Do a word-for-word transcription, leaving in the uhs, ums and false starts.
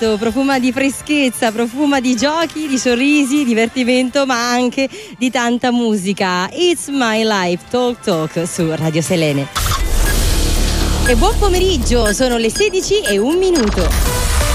Esatto, profuma di freschezza, profuma di giochi, di sorrisi, divertimento, ma anche di tanta musica. It's My Life, Talk Talk su Radio Selene. E buon pomeriggio, sono le sedici e un minuto.